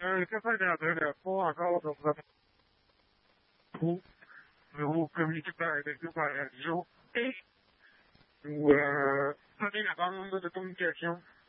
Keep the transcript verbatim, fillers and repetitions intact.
Euh, que ça gardait le fond encore sur votre trou. Vous communiquez par radio, par radio. Et vous euh, prenez la bande de communication